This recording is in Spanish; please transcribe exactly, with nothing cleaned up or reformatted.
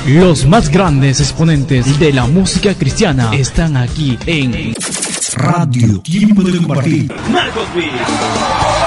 Los más grandes exponentes de la música cristiana están aquí en Radio Tiempo de Compartir. Marcos Witt.